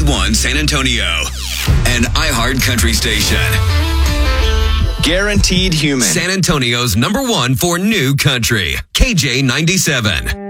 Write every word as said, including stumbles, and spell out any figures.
one San Antonio, an iHeart Country station. Guaranteed Human. San Antonio's number one for new country. K J ninety-seven.